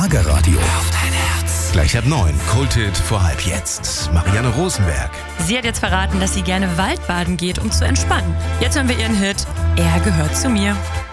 Schlagerradio. Auf dein Herz. Gleich ab 9. Kulthit vor halb jetzt. Marianne Rosenberg. Sie hat jetzt verraten, dass sie gerne Waldbaden geht, um zu entspannen. Jetzt hören wir ihren Hit "Er gehört zu mir".